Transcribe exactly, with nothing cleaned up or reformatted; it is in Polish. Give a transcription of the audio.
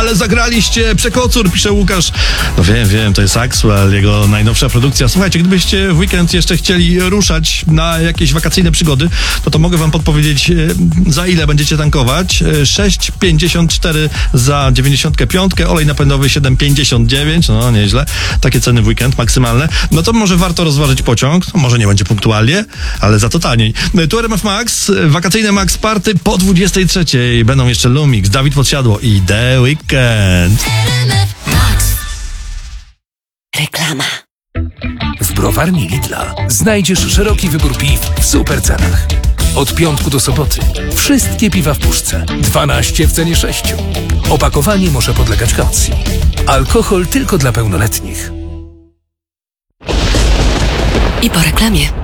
ale zagraliście Przekocur, pisze Łukasz. No wiem, wiem, to jest Axwell, jego najnowsza produkcja. Słuchajcie, gdybyście w weekend jeszcze chcieli ruszać na jakieś wakacyjne przygody, to to mogę wam podpowiedzieć, za ile będziecie tankować. sześć pięćdziesiąt cztery za dziewięćdziesiąt pięć, olej napędowy siedem pięćdziesiąt dziewięć, no nieźle. Takie ceny w weekend maksymalne. No to może warto rozważyć pociąg, no, może nie będzie punktualnie, ale za to taniej. Tu R M F Max, wakacyjne Max Party po dwudziestej trzeciej. Będą jeszcze Lumix, Dawid Podsiadło i The Weekend. Reklama. W browarni Lidla znajdziesz szeroki wybór piw w super cenach. Od piątku do soboty wszystkie piwa w puszce. dwanaście w cenie sześciu. Opakowanie może podlegać kaucji. Alkohol tylko dla pełnoletnich. I po reklamie.